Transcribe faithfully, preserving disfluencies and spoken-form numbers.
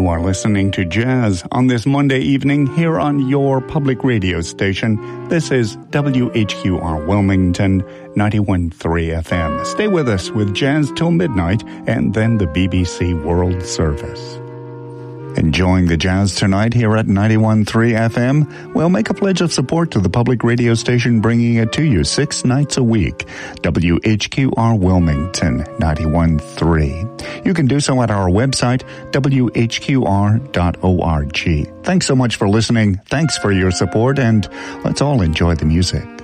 You are listening to Jazz on this Monday evening here on your public radio station. This is W H Q R Wilmington, ninety-one point three F M. Stay with us with Jazz till midnight and then the B B C World Service. Enjoying the jazz tonight here at ninety-one point three F M? Well, make a pledge of support to the public radio station bringing it to you six nights a week. W H Q R Wilmington, ninety-one point three. You can do so at our website, W H Q R dot org. Thanks so much for listening. Thanks for your support, and let's all enjoy the music.